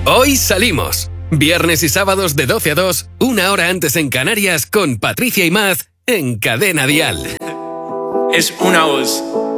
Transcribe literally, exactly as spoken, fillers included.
Hoy salimos. Viernes y sábados de doce a dos, una hora antes en Canarias, con Patricia y Maz en Cadena Dial. Es una voz.